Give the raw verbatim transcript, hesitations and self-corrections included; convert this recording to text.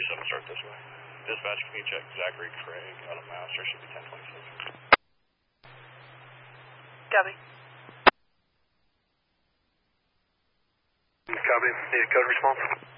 seven, start this way. Dispatch, can you check Zachary Craig out of Master? Should be ten twenty-six. Copy. Copy. Need a code response?